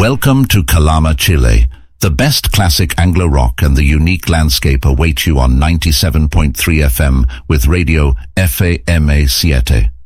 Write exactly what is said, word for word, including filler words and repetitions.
Welcome to Calama, Chile. The best classic Anglo rock and the unique landscape await you on ninety-seven point three F M with Radio F A M A Siete.